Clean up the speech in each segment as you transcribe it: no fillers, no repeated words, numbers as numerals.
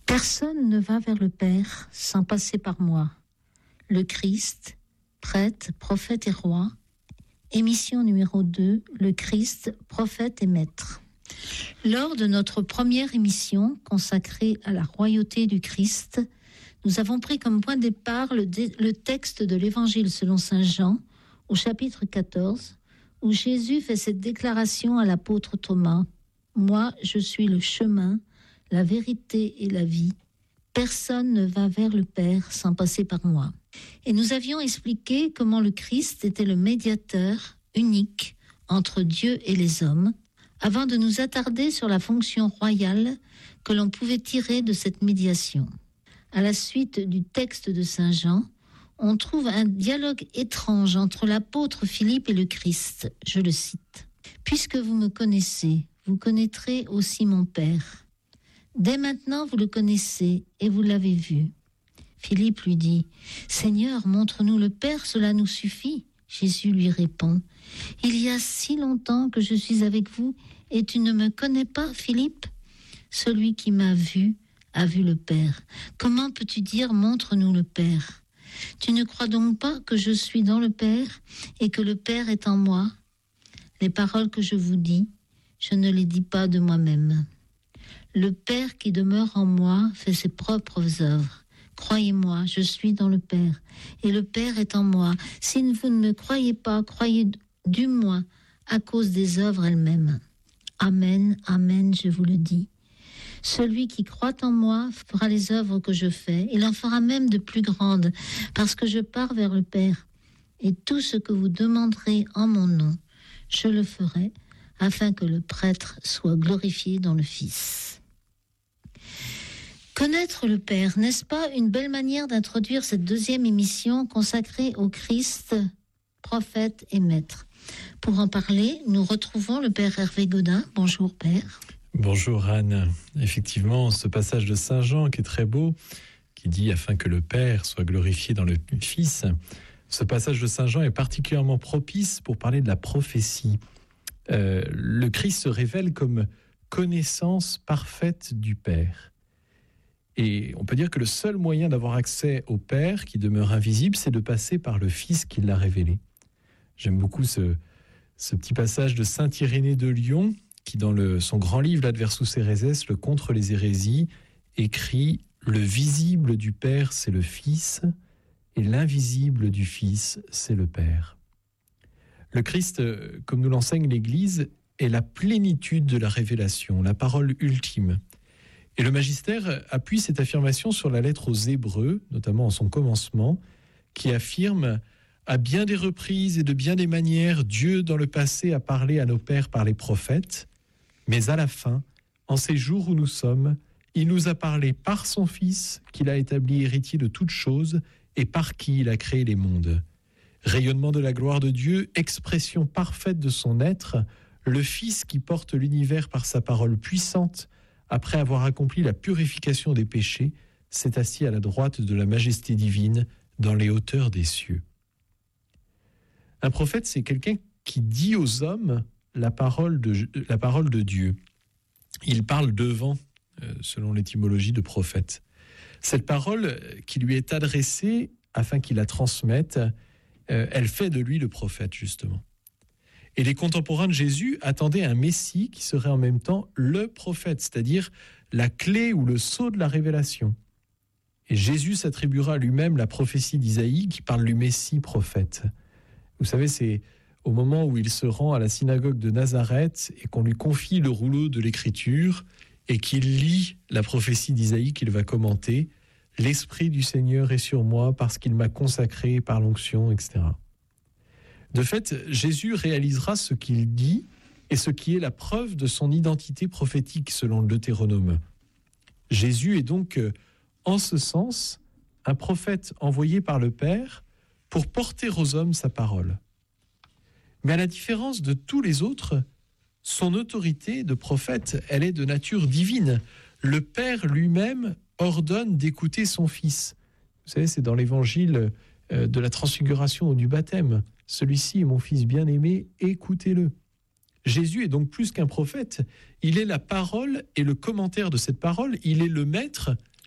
Personne ne va vers le Père sans passer par moi. Le Christ, prêtre, prophète et roi. Émission numéro 2, le Christ, prophète et maître. Lors de notre première émission consacrée à la royauté du Christ, nous avons pris comme point de départ le texte de l'Évangile selon saint Jean, au chapitre 14, où Jésus fait cette déclaration à l'apôtre Thomas. « Moi, je suis le chemin, la vérité et la vie. Personne ne va vers le Père sans passer par moi. » Et nous avions expliqué comment le Christ était le médiateur unique entre Dieu et les hommes, avant de nous attarder sur la fonction royale que l'on pouvait tirer de cette médiation. À la suite du texte de saint Jean, on trouve un dialogue étrange entre l'apôtre Philippe et le Christ. Je le cite. « Puisque vous me connaissez, vous connaîtrez aussi mon Père. Dès maintenant, vous le connaissez et vous l'avez vu. » Philippe lui dit, « Seigneur, montre-nous le Père, cela nous suffit. » Jésus lui répond, « Il y a si longtemps que je suis avec vous et tu ne me connais pas, Philippe ? Celui qui m'a vu a vu le Père. Comment peux-tu dire, montre-nous le Père ? Tu ne crois donc pas que je suis dans le Père et que le Père est en moi ? Les paroles que je vous dis, je ne les dis pas de moi-même. Le Père qui demeure en moi fait ses propres œuvres. Croyez-moi, je suis dans le Père, et le Père est en moi. Si vous ne me croyez pas, croyez du moins à cause des œuvres elles-mêmes. Amen, amen, je vous le dis. Celui qui croit en moi fera les œuvres que je fais. Il en fera même de plus grandes, parce que je pars vers le Père. Et tout ce que vous demanderez en mon nom, je le ferai, afin que le prêtre soit glorifié dans le Fils. Connaître le Père, n'est-ce pas une belle manière d'introduire cette deuxième émission consacrée au Christ, prophète et maître ? Pour en parler, nous retrouvons le Père Hervé Godin. Bonjour Père. Bonjour Anne. Effectivement, ce passage de saint Jean qui est très beau, qui dit « afin que le Père soit glorifié dans le Fils », ce passage de saint Jean est particulièrement propice pour parler de la prophétie. Le Christ se révèle comme connaissance parfaite du Père. Et on peut dire que le seul moyen d'avoir accès au Père, qui demeure invisible, c'est de passer par le Fils qui l'a révélé. J'aime beaucoup ce petit passage de saint Irénée de Lyon, qui dans son grand livre l'Adversus Héréses, le Contre les hérésies, écrit « Le visible du Père, c'est le Fils, et l'invisible du Fils, c'est le Père ». Le Christ, comme nous l'enseigne l'Église, est la plénitude de la révélation, la parole ultime. Et le magistère appuie cette affirmation sur la lettre aux Hébreux, notamment en son commencement, qui affirme « À bien des reprises et de bien des manières, Dieu dans le passé a parlé à nos pères par les prophètes, mais à la fin, en ces jours où nous sommes, il nous a parlé par son Fils, qu'il a établi héritier de toutes choses et par qui il a créé les mondes. Rayonnement de la gloire de Dieu, expression parfaite de son être, le Fils qui porte l'univers par sa parole puissante, après avoir accompli la purification des péchés, s'est assis à la droite de la majesté divine dans les hauteurs des cieux. » Un prophète, c'est quelqu'un qui dit aux hommes la parole de Dieu. Il parle devant, selon l'étymologie de prophète. Cette parole qui lui est adressée afin qu'il la transmette, elle fait de lui le prophète, justement. Et les contemporains de Jésus attendaient un Messie qui serait en même temps le prophète, c'est-à-dire la clé ou le sceau de la révélation. Et Jésus s'attribuera à lui-même la prophétie d'Isaïe qui parle du Messie prophète. Vous savez, c'est au moment où il se rend à la synagogue de Nazareth et qu'on lui confie le rouleau de l'Écriture et qu'il lit la prophétie d'Isaïe qu'il va commenter. « L'Esprit du Seigneur est sur moi parce qu'il m'a consacré par l'onction, etc. » De fait, Jésus réalisera ce qu'il dit et ce qui est la preuve de son identité prophétique selon le Deutéronome. Jésus est donc, en ce sens, un prophète envoyé par le Père pour porter aux hommes sa parole. Mais à la différence de tous les autres, son autorité de prophète, elle est de nature divine. Le Père lui-même ordonne d'écouter son Fils. Vous savez, c'est dans l'évangile de la transfiguration ou du baptême. Celui-ci est mon Fils bien-aimé, écoutez-le. Jésus est donc plus qu'un prophète. Il est la parole et le commentaire de cette parole. Il est le maître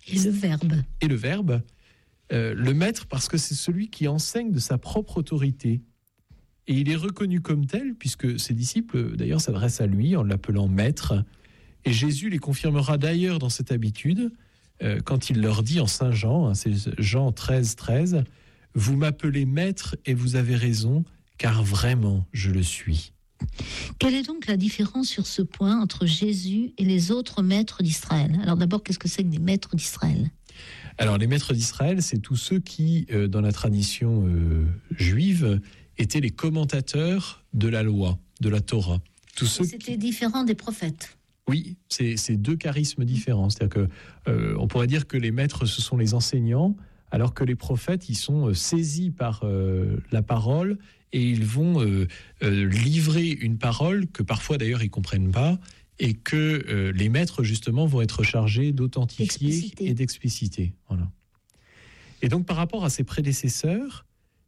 Et le Verbe. Et le Verbe, le Maître, parce que c'est celui qui enseigne de sa propre autorité. Et il est reconnu comme tel, puisque ses disciples, d'ailleurs, s'adressent à lui en l'appelant Maître. Et Jésus les confirmera d'ailleurs dans cette habitude, quand il leur dit en Saint Jean, c'est Jean 13, 13, « Vous m'appelez Maître et vous avez raison, car vraiment je le suis. » Quelle est donc la différence sur ce point entre Jésus et les autres maîtres d'Israël? Alors d'abord, qu'est-ce que c'est que des maîtres d'Israël? Alors les maîtres d'Israël, c'est tous ceux qui, dans la tradition juive, étaient les commentateurs de la loi, de la Torah. C'était différent des prophètes. Oui, c'est deux charismes différents. C'est-à-dire que on pourrait dire que les maîtres, ce sont les enseignants, alors que les prophètes, ils sont saisis par la parole et ils vont livrer une parole que parfois d'ailleurs ils ne comprennent pas et que les maîtres justement vont être chargés d'authentifier et d'expliciter. Voilà. Et donc par rapport à ses prédécesseurs,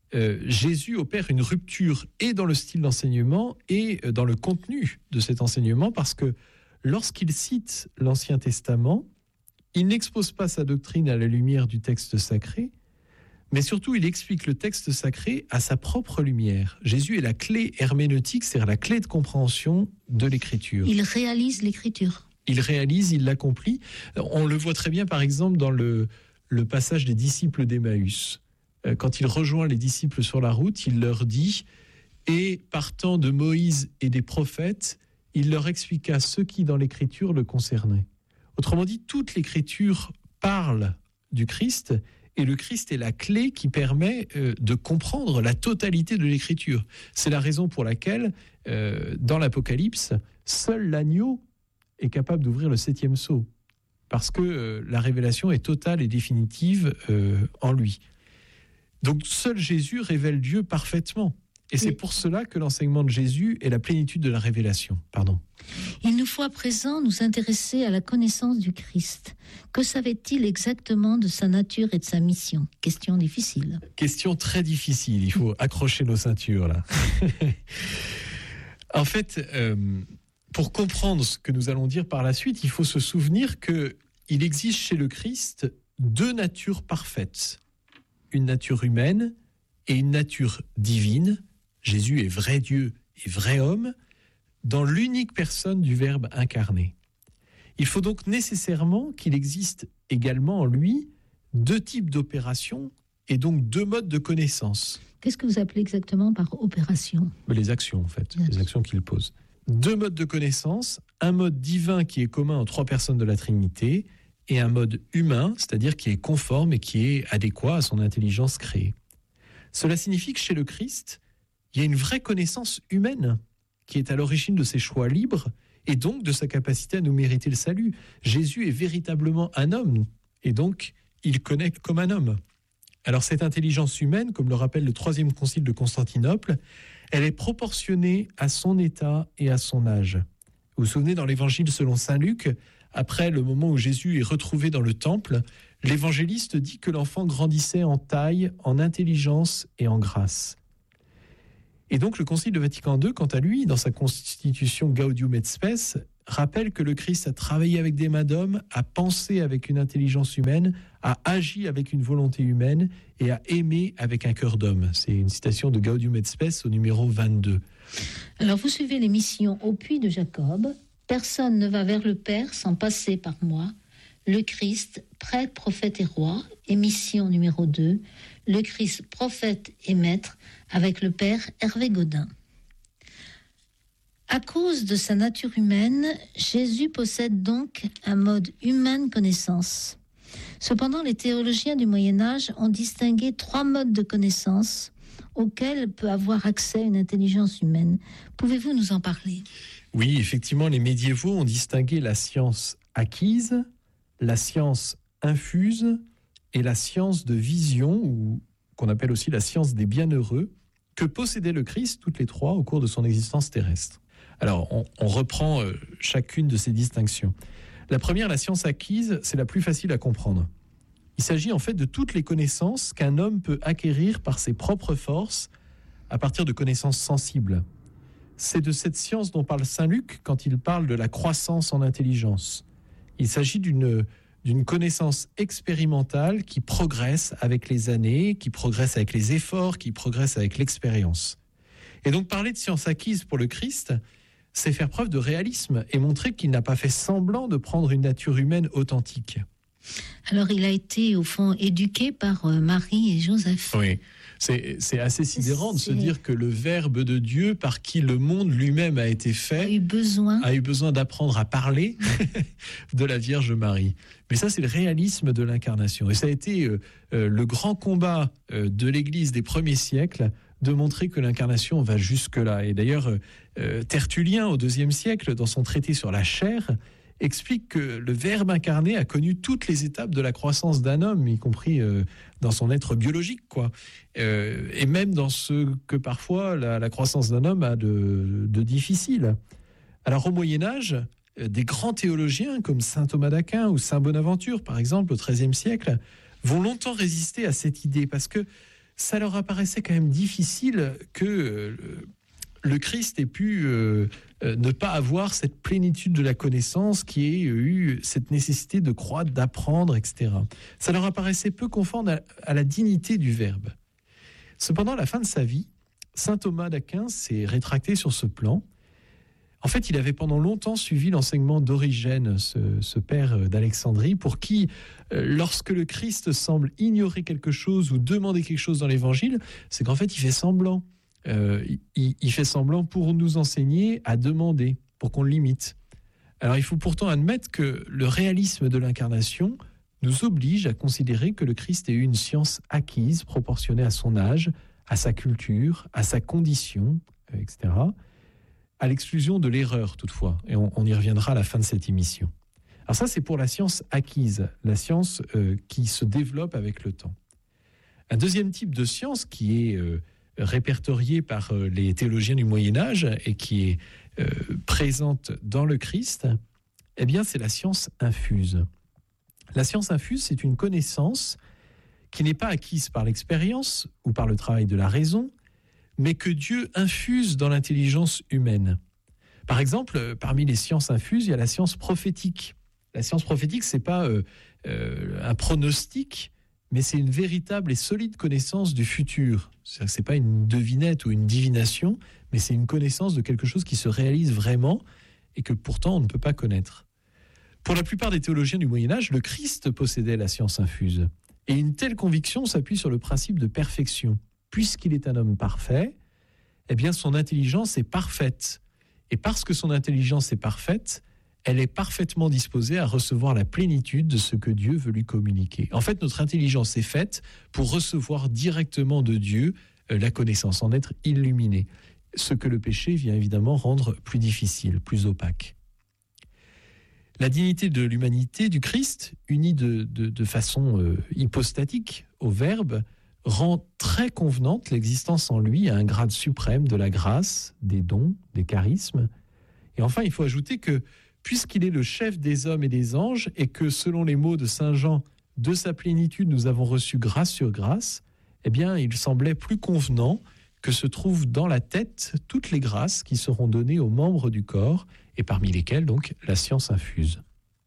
Jésus opère une rupture et dans le style d'enseignement et dans le contenu de cet enseignement, parce que lorsqu'il cite l'Ancien Testament, il n'expose pas sa doctrine à la lumière du texte sacré, mais surtout il explique le texte sacré à sa propre lumière. Jésus est la clé herméneutique, c'est-à-dire la clé de compréhension de l'Écriture. Il réalise l'Écriture. Il réalise, il l'accomplit. On le voit très bien par exemple dans le passage des disciples d'Emmaüs. Quand il rejoint les disciples sur la route, il leur dit « Et partant de Moïse et des prophètes, il leur expliqua ce qui dans l'Écriture le concernait. » Autrement dit, toute l'Écriture parle du Christ et le Christ est la clé qui permet de comprendre la totalité de l'Écriture. C'est la raison pour laquelle, dans l'Apocalypse, seul l'agneau est capable d'ouvrir le 7e sceau, parce que la révélation est totale et définitive en lui. Donc seul Jésus révèle Dieu parfaitement. Et c'est pour cela que l'enseignement de Jésus est la plénitude de la révélation. Pardon. Il nous faut à présent nous intéresser à la connaissance du Christ. Que savait-il exactement de sa nature et de sa mission? Question difficile. Question très difficile. Il faut accrocher nos ceintures, là. En fait, pour comprendre ce que nous allons dire par la suite, il faut se souvenir qu'il existe chez le Christ deux natures parfaites. Une nature humaine et une nature divine. Jésus est vrai Dieu et vrai homme dans l'unique personne du Verbe incarné. Il faut donc nécessairement qu'il existe également en lui deux types d'opérations et donc deux modes de connaissance. Qu'est-ce que vous appelez exactement par opération? Les actions, en fait, les actions qu'il pose. Deux modes de connaissance, un mode divin qui est commun aux trois personnes de la Trinité et un mode humain, c'est-à-dire qui est conforme et qui est adéquat à son intelligence créée. Cela signifie que chez le Christ, il y a une vraie connaissance humaine qui est à l'origine de ses choix libres et donc de sa capacité à nous mériter le salut. Jésus est véritablement un homme et donc il connaît comme un homme. Alors cette intelligence humaine, comme le rappelle le 3e concile de Constantinople, elle est proportionnée à son état et à son âge. Vous vous souvenez, dans l'évangile selon saint Luc, après le moment où Jésus est retrouvé dans le temple, l'évangéliste dit que l'enfant grandissait en taille, en intelligence et en grâce. Et donc le Concile de Vatican II, quant à lui, dans sa constitution Gaudium et Spes, rappelle que le Christ a travaillé avec des mains d'homme, a pensé avec une intelligence humaine, a agi avec une volonté humaine et a aimé avec un cœur d'homme. C'est une citation de Gaudium et Spes au numéro 22. Alors vous suivez l'émission Au puits de Jacob. Personne ne va vers le Père sans passer par moi. Le Christ, prêtre, prophète et roi, émission numéro 2. Le Christ, prophète et maître, avec le Père Hervé Godin. À cause de sa nature humaine, Jésus possède donc un mode humain de connaissance. Cependant, les théologiens du Moyen-Âge ont distingué 3 modes de connaissance auxquels peut avoir accès une intelligence humaine. Pouvez-vous nous en parler ? Oui, effectivement, les médiévaux ont distingué la science acquise, la science infuse et la science de vision, ou qu'on appelle aussi la science des bienheureux, que possédait le Christ, toutes les 3, au cours de son existence terrestre. Alors, on reprend chacune de ces distinctions. La première, la science acquise, c'est la plus facile à comprendre. Il s'agit en fait de toutes les connaissances qu'un homme peut acquérir par ses propres forces à partir de connaissances sensibles. C'est de cette science dont parle saint Luc quand il parle de la croissance en intelligence. Il s'agit d'une d'une connaissance expérimentale qui progresse avec les années, qui progresse avec les efforts, qui progresse avec l'expérience. Et donc parler de science acquise pour le Christ, c'est faire preuve de réalisme et montrer qu'il n'a pas fait semblant de prendre une nature humaine authentique. Alors il a été au fond éduqué par Marie et Joseph. Oui, c'est assez sidérant de se dire que le Verbe de Dieu, par qui le monde lui-même a été fait, a eu besoin d'apprendre à parler de la Vierge Marie. Mais ça, c'est le réalisme de l'incarnation. Et ça a été le grand combat de l'Église des premiers siècles, de montrer que l'incarnation va jusque-là. Et d'ailleurs, Tertullien, au IIe siècle, dans son traité sur la chair, explique que le Verbe incarné a connu toutes les étapes de la croissance d'un homme, y compris dans son être biologique, quoi. Et même dans ce que parfois la croissance d'un homme a de difficile. Alors au Moyen-Âge, des grands théologiens comme saint Thomas d'Aquin ou saint Bonaventure, par exemple, au XIIIe siècle, vont longtemps résister à cette idée parce que ça leur apparaissait quand même difficile que le Christ ait pu ne pas avoir cette plénitude de la connaissance, qui ait eu cette nécessité de croître, d'apprendre, etc. Ça leur apparaissait peu conforme à la dignité du Verbe. Cependant, à la fin de sa vie, saint Thomas d'Aquin s'est rétracté sur ce plan. En fait, il avait pendant longtemps suivi l'enseignement d'Origène, ce père d'Alexandrie, pour qui, lorsque le Christ semble ignorer quelque chose ou demander quelque chose dans l'Évangile, c'est qu'en fait, il fait semblant. Il fait semblant pour nous enseigner à demander, pour qu'on l'imite. Alors, il faut pourtant admettre que le réalisme de l'incarnation nous oblige à considérer que le Christ ait eu une science acquise, proportionnée à son âge, à sa culture, à sa condition, etc., à l'exclusion de l'erreur toutefois, et on y reviendra à la fin de cette émission. Alors ça, c'est pour la science acquise, la science qui se développe avec le temps. Un deuxième type de science qui est répertoriée par les théologiens du Moyen-Âge et qui est présente dans le Christ, eh bien, c'est la science infuse. La science infuse, c'est une connaissance qui n'est pas acquise par l'expérience ou par le travail de la raison, mais que Dieu infuse dans l'intelligence humaine. Par exemple, parmi les sciences infuses, il y a la science prophétique. La science prophétique, ce n'est pas un pronostic, mais c'est une véritable et solide connaissance du futur. Ce n'est pas une devinette ou une divination, mais c'est une connaissance de quelque chose qui se réalise vraiment et que pourtant on ne peut pas connaître. Pour la plupart des théologiens du Moyen-Âge, le Christ possédait la science infuse. Et une telle conviction s'appuie sur le principe de perfection. Puisqu'il est un homme parfait, eh bien son intelligence est parfaite. Et parce que son intelligence est parfaite, elle est parfaitement disposée à recevoir la plénitude de ce que Dieu veut lui communiquer. En fait, notre intelligence est faite pour recevoir directement de Dieu la connaissance, en être illuminé. Ce que le péché vient évidemment rendre plus difficile, plus opaque. La dignité de l'humanité du Christ, unie de façon hypostatique au Verbe, rend très convenante l'existence en lui à un grade suprême de la grâce, des dons, des charismes. Et enfin, il faut ajouter que, puisqu'il est le chef des hommes et des anges, et que, selon les mots de saint Jean, de sa plénitude, nous avons reçu grâce sur grâce, eh bien, il semblait plus convenant que se trouvent dans la tête toutes les grâces qui seront données aux membres du corps, et parmi lesquelles, donc, la science infuse.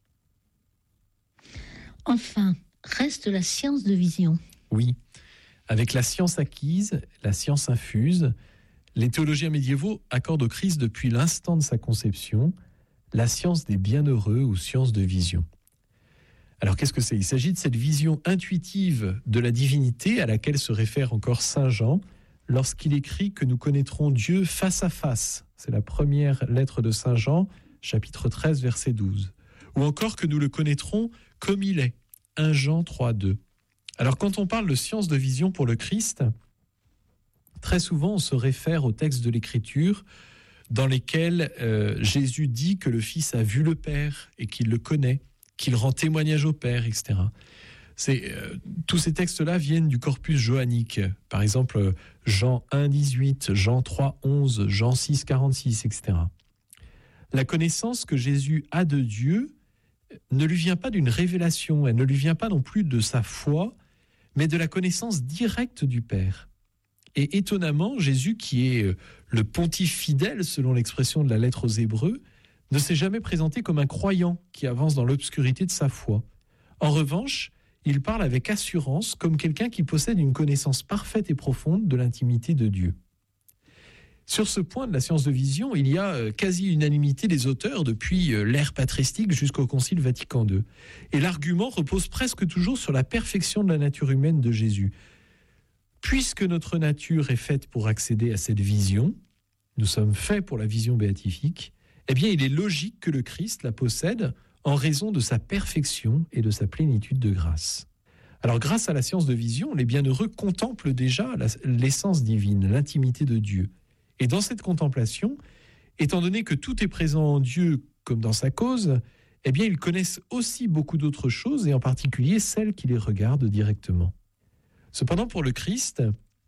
Enfin, reste la science de vision. Oui. Avec la science acquise, la science infuse, les théologiens médiévaux accordent au Christ depuis l'instant de sa conception la science des bienheureux ou science de vision. Alors qu'est-ce que c'est ? Il s'agit de cette vision intuitive de la divinité à laquelle se réfère encore saint Jean lorsqu'il écrit que nous connaîtrons Dieu face à face. C'est la première lettre de saint Jean, chapitre 13, verset 12. Ou encore que nous le connaîtrons comme il est, 1 Jean 3, 2. Alors quand on parle de science de vision pour le Christ, très souvent on se réfère aux textes de l'Écriture dans lesquels Jésus dit que le Fils a vu le Père et qu'il le connaît, qu'il rend témoignage au Père, etc. Tous ces textes-là viennent du corpus johannique. Par exemple, Jean 1, 18, Jean 3, 11, Jean 6, 46, etc. La connaissance que Jésus a de Dieu ne lui vient pas d'une révélation, elle ne lui vient pas non plus de sa foi, mais de la connaissance directe du Père. Et étonnamment, Jésus, qui est le pontife fidèle, selon l'expression de la lettre aux Hébreux, ne s'est jamais présenté comme un croyant qui avance dans l'obscurité de sa foi. En revanche, il parle avec assurance comme quelqu'un qui possède une connaissance parfaite et profonde de l'intimité de Dieu. Sur ce point de la science de vision, il y a quasi-unanimité des auteurs depuis l'ère patristique jusqu'au Concile Vatican II. Et l'argument repose presque toujours sur la perfection de la nature humaine de Jésus. Puisque notre nature est faite pour accéder à cette vision, nous sommes faits pour la vision béatifique, eh bien il est logique que le Christ la possède en raison de sa perfection et de sa plénitude de grâce. Alors grâce à la science de vision, les bienheureux contemplent déjà l'essence divine, l'intimité de Dieu. Et dans cette contemplation, étant donné que tout est présent en Dieu comme dans sa cause, eh bien ils connaissent aussi beaucoup d'autres choses, et en particulier celles qui les regardent directement. Cependant, pour le Christ,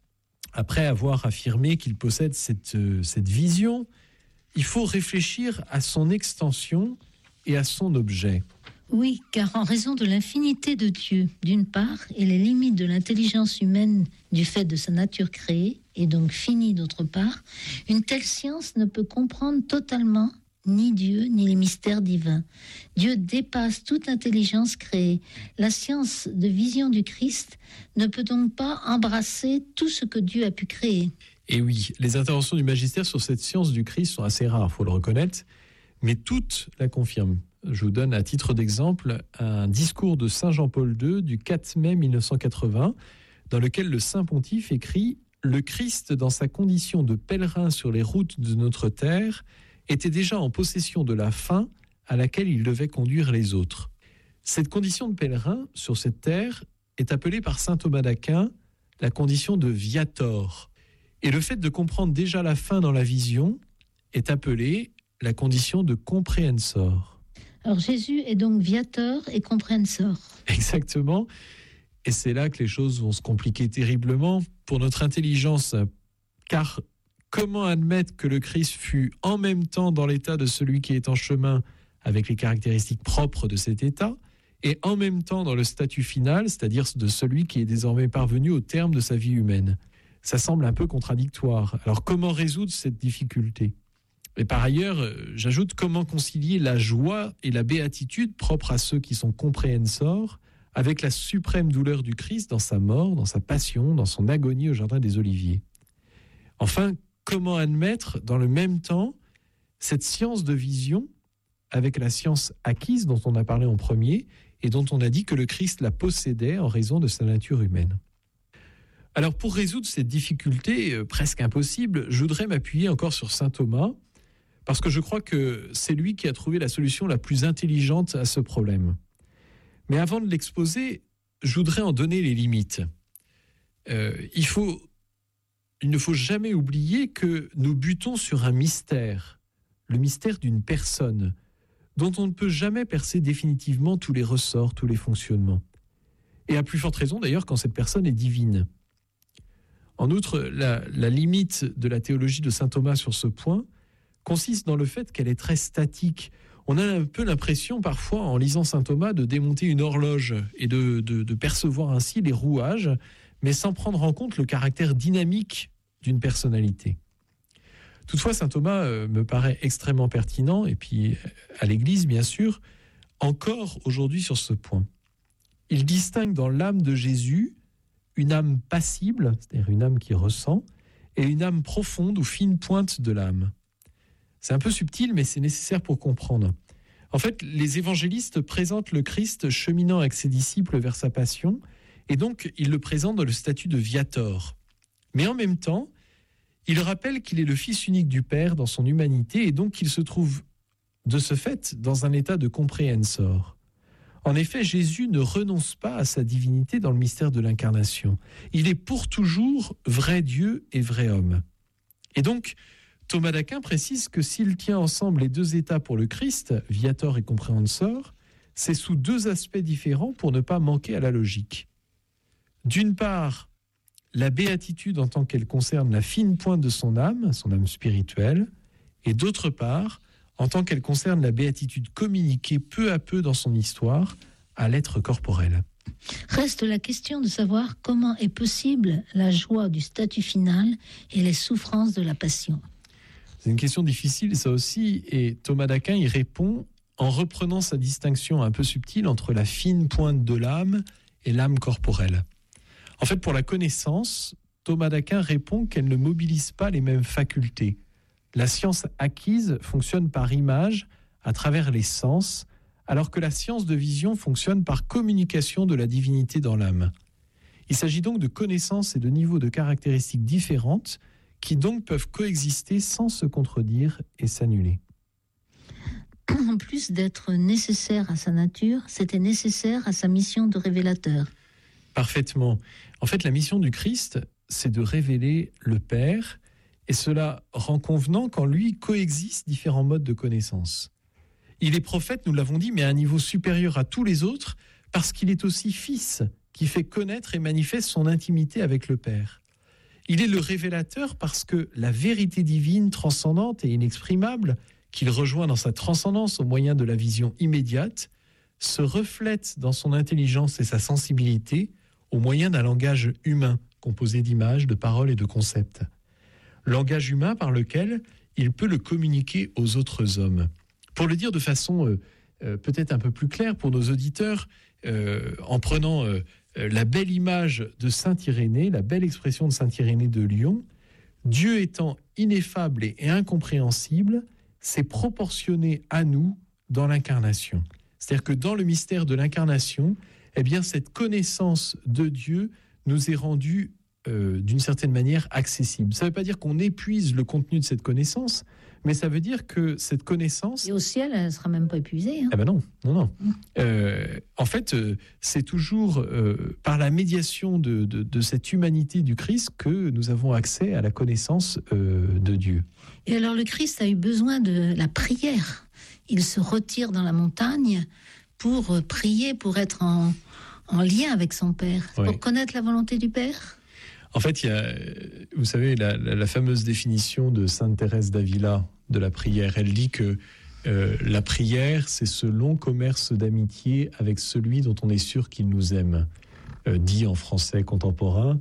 après avoir affirmé qu'il possède cette vision, il faut réfléchir à son extension et à son objet. Oui, car en raison de l'infinité de Dieu, d'une part, et les limites de l'intelligence humaine du fait de sa nature créée, et donc finie d'autre part, une telle science ne peut comprendre totalement ni Dieu, ni les mystères divins. Dieu dépasse toute intelligence créée. La science de vision du Christ ne peut donc pas embrasser tout ce que Dieu a pu créer. Et oui, les interventions du magistère sur cette science du Christ sont assez rares, il faut le reconnaître, mais toutes la confirment. Je vous donne à titre d'exemple un discours de Saint Jean-Paul II du 4 mai 1980, dans lequel le Saint Pontife écrit « Le Christ, dans sa condition de pèlerin sur les routes de notre terre, était déjà en possession de la fin à laquelle il devait conduire les autres. Cette condition de pèlerin sur cette terre est appelée par saint Thomas d'Aquin la condition de viator. Et le fait de comprendre déjà la fin dans la vision est appelé la condition de comprehensor. » Alors Jésus est donc viator et comprehensor. Exactement. Et c'est là que les choses vont se compliquer terriblement pour notre intelligence. Car comment admettre que le Christ fut en même temps dans l'état de celui qui est en chemin avec les caractéristiques propres de cet état, et en même temps dans le statut final, c'est-à-dire de celui qui est désormais parvenu au terme de sa vie humaine? Ça semble un peu contradictoire. Alors comment résoudre cette difficulté? Et par ailleurs, j'ajoute comment concilier la joie et la béatitude propres à ceux qui sont comprehensors avec la suprême douleur du Christ dans sa mort, dans sa passion, dans son agonie au Jardin des Oliviers. Enfin, comment admettre dans le même temps cette science de vision avec la science acquise dont on a parlé en premier et dont on a dit que le Christ la possédait en raison de sa nature humaine. Alors pour résoudre cette difficulté presque impossible, je voudrais m'appuyer encore sur saint Thomas, parce que je crois que c'est lui qui a trouvé la solution la plus intelligente à ce problème. Mais avant de l'exposer, je voudrais en donner les limites. Il ne faut jamais oublier que nous butons sur un mystère, le mystère d'une personne, dont on ne peut jamais percer définitivement tous les ressorts, tous les fonctionnements. Et à plus forte raison d'ailleurs quand cette personne est divine. En outre, la limite de la théologie de saint Thomas sur ce point consiste dans le fait qu'elle est très statique. On a un peu l'impression parfois, en lisant saint Thomas, de démonter une horloge et de percevoir ainsi les rouages, mais sans prendre en compte le caractère dynamique d'une personnalité. Toutefois, saint Thomas me paraît extrêmement pertinent, et puis à l'Église, bien sûr, encore aujourd'hui sur ce point. Il distingue dans l'âme de Jésus une âme passible, c'est-à-dire une âme qui ressent, et une âme profonde ou fine pointe de l'âme. C'est un peu subtil, mais c'est nécessaire pour comprendre. En fait, les évangélistes présentent le Christ cheminant avec ses disciples vers sa passion, et donc ils le présentent dans le statut de viator. Mais en même temps, ils rappellent qu'il est le Fils unique du Père dans son humanité, et donc qu'il se trouve de ce fait dans un état de comprehensor. En effet, Jésus ne renonce pas à sa divinité dans le mystère de l'incarnation. Il est pour toujours vrai Dieu et vrai homme. Et donc, Thomas d'Aquin précise que s'il tient ensemble les deux états pour le Christ, viator et comprehensor, c'est sous deux aspects différents pour ne pas manquer à la logique. D'une part, la béatitude en tant qu'elle concerne la fine pointe de son âme spirituelle, et d'autre part, en tant qu'elle concerne la béatitude communiquée peu à peu dans son histoire à l'être corporel. Reste la question de savoir comment est possible la joie du statut final et les souffrances de la passion. C'est une question difficile, ça aussi, et Thomas d'Aquin y répond en reprenant sa distinction un peu subtile entre la fine pointe de l'âme et l'âme corporelle. En fait, pour la connaissance, Thomas d'Aquin répond qu'elle ne mobilise pas les mêmes facultés. La science acquise fonctionne par image, à travers les sens, alors que la science de vision fonctionne par communication de la divinité dans l'âme. Il s'agit donc de connaissances et de niveaux de caractéristiques différentes qui donc peuvent coexister sans se contredire et s'annuler. En plus d'être nécessaire à sa nature, c'était nécessaire à sa mission de révélateur. Parfaitement. En fait, la mission du Christ, c'est de révéler le Père, et cela rend convenant qu'en lui coexistent différents modes de connaissance. Il est prophète, nous l'avons dit, mais à un niveau supérieur à tous les autres, parce qu'il est aussi fils, qui fait connaître et manifeste son intimité avec le Père. Il est le révélateur parce que la vérité divine, transcendante et inexprimable, qu'il rejoint dans sa transcendance au moyen de la vision immédiate, se reflète dans son intelligence et sa sensibilité au moyen d'un langage humain, composé d'images, de paroles et de concepts. Langage humain par lequel il peut le communiquer aux autres hommes. Pour le dire de façon peut-être un peu plus claire pour nos auditeurs, en prenant la belle image de Saint Irénée, la belle expression de Saint Irénée de Lyon, Dieu étant ineffable et incompréhensible, s'est proportionné à nous dans l'incarnation. C'est-à-dire que dans le mystère de l'incarnation, eh bien, cette connaissance de Dieu nous est rendue d'une certaine manière accessible. Ça ne veut pas dire qu'on épuise le contenu de cette connaissance, mais ça veut dire que cette connaissance... Et au ciel, elle ne sera même pas épuisée. Hein. Ah ben non. En fait, c'est toujours par la médiation de cette humanité du Christ que nous avons accès à la connaissance de Dieu. Et alors le Christ a eu besoin de la prière. Il se retire dans la montagne pour prier, pour être en lien avec son Père, oui. Pour connaître la volonté du Père. En fait, il y a, vous savez, la fameuse définition de Sainte Thérèse d'Avila de la prière. Elle dit que la prière, c'est ce long commerce d'amitié avec celui dont on est sûr qu'il nous aime. Dit en français contemporain,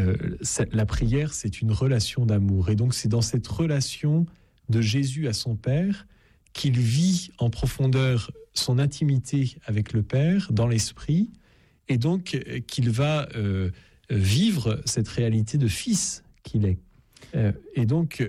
la prière, c'est une relation d'amour. Et donc, c'est dans cette relation de Jésus à son Père qu'il vit en profondeur son intimité avec le Père dans l'esprit, et donc qu'il va vivre cette réalité de fils qu'il est. Et donc,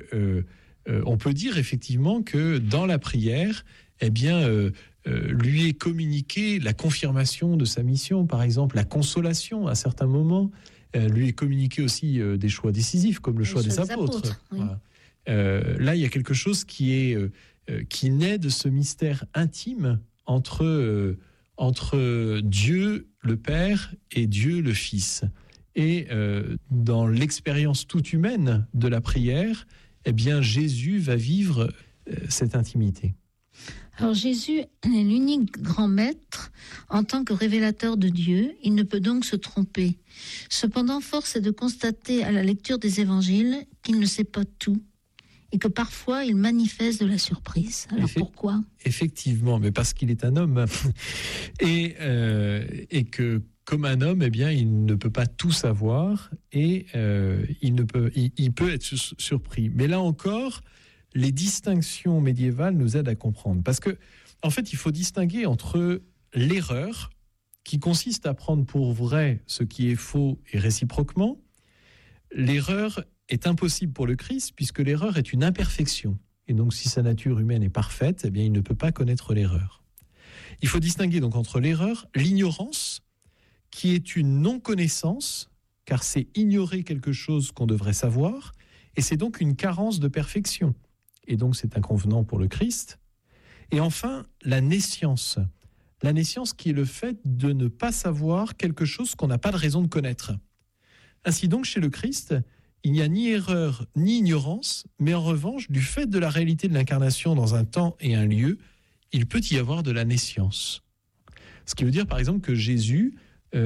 on peut dire effectivement que dans la prière, eh bien, lui est communiquée la confirmation de sa mission, par exemple, la consolation à certains moments. Lui est communiqué aussi des choix décisifs, comme le choix des apôtres. Oui. Voilà. Là, il y a quelque chose qui naît de ce mystère intime entre Dieu le Père et Dieu le Fils. Et dans l'expérience toute humaine de la prière, eh bien, Jésus va vivre cette intimité. Alors Jésus est l'unique grand maître en tant que révélateur de Dieu. Il ne peut donc se tromper. Cependant, force est de constater à la lecture des évangiles qu'il ne sait pas tout et que parfois il manifeste de la surprise. Alors pourquoi ? Effectivement, mais parce qu'il est un homme et que comme un homme, eh bien, il ne peut pas tout savoir et il peut être surpris. Mais là encore, les distinctions médiévales nous aident à comprendre. Parce que, en fait, il faut distinguer entre l'erreur, qui consiste à prendre pour vrai ce qui est faux et réciproquement. L'erreur est impossible pour le Christ, puisque l'erreur est une imperfection. Et donc, si sa nature humaine est parfaite, eh bien, il ne peut pas connaître l'erreur. Il faut distinguer donc entre l'erreur, l'ignorance, qui est une non-connaissance, car c'est ignorer quelque chose qu'on devrait savoir, et c'est donc une carence de perfection. Et donc c'est inconvenant pour le Christ. Et enfin, la nescience. La nescience qui est le fait de ne pas savoir quelque chose qu'on n'a pas de raison de connaître. Ainsi donc, chez le Christ, il n'y a ni erreur ni ignorance, mais en revanche, du fait de la réalité de l'incarnation dans un temps et un lieu, il peut y avoir de la nescience. Ce qui veut dire par exemple que Jésus...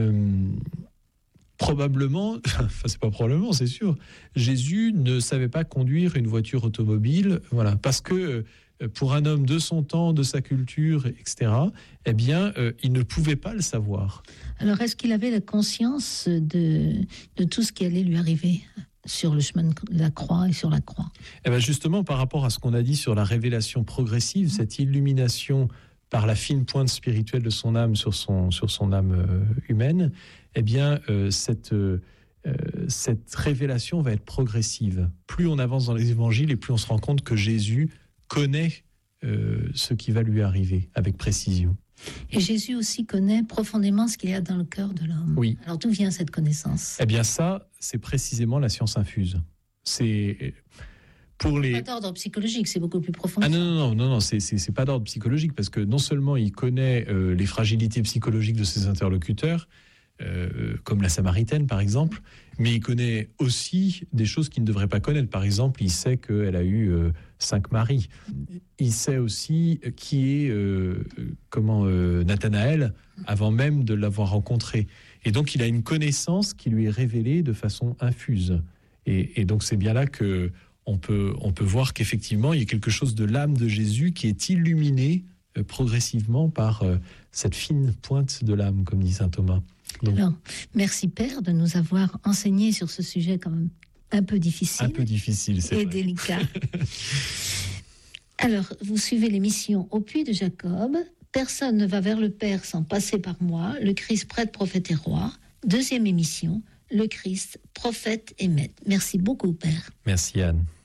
probablement, enfin c'est pas probablement, c'est sûr, Jésus ne savait pas conduire une voiture automobile, voilà, parce que pour un homme de son temps, de sa culture, etc., eh bien, il ne pouvait pas le savoir. Alors, est-ce qu'il avait la conscience de tout ce qui allait lui arriver sur le chemin de la croix et sur la croix ? Eh bien, justement, par rapport à ce qu'on a dit sur la révélation progressive, cette illumination par la fine pointe spirituelle de son âme sur son âme humaine, eh bien, cette révélation va être progressive. Plus on avance dans les évangiles et plus on se rend compte que Jésus connaît ce qui va lui arriver avec précision. Et Jésus aussi connaît profondément ce qu'il y a dans le cœur de l'homme. Oui. Alors d'où vient cette connaissance ? Eh bien ça, c'est précisément la science infuse. C'est pour les... Pas d'ordre psychologique, c'est beaucoup plus profond. Ah non, c'est pas d'ordre psychologique, parce que non seulement il connaît les fragilités psychologiques de ses interlocuteurs, comme la Samaritaine par exemple, mais il connaît aussi des choses qu'il ne devrait pas connaître. Par exemple, il sait qu'elle a eu 5 maris. Il sait aussi qui est Nathanaël avant même de l'avoir rencontré. Et donc il a une connaissance qui lui est révélée de façon infuse. Et donc c'est bien là que on peut voir qu'effectivement il y a quelque chose de l'âme de Jésus qui est illuminé progressivement par cette fine pointe de l'âme, comme dit saint Thomas. Donc, alors, merci Père de nous avoir enseigné sur ce sujet quand même un peu difficile. C'est et vrai. délicat. Alors, vous suivez l'émission Au Puits de Jacob. Personne ne va vers le Père sans passer par moi. Le Christ, prêtre, prophète et roi. 2e émission, le Christ, prophète et maître. Merci beaucoup, Père. Merci Anne.